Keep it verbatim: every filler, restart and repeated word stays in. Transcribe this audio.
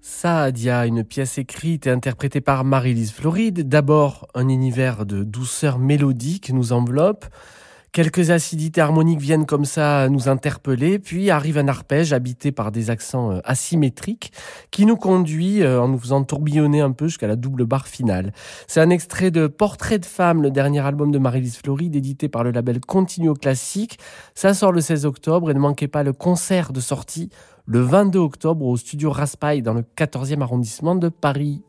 Saadia, une pièce écrite et interprétée par Marie-Lise Floride. D'abord, un univers de douceur mélodique nous enveloppe. Quelques acidités harmoniques viennent comme ça nous interpeller, puis arrive un arpège habité par des accents asymétriques qui nous conduit en nous faisant tourbillonner un peu jusqu'à la double barre finale. C'est un extrait de Portrait de femme, le dernier album de Marie-Lise Floride, édité par le label Continuo Classique. Ça sort le seize octobre et ne manquez pas le concert de sortie le vingt-deux octobre au studio Raspail dans le quatorzième arrondissement de Paris.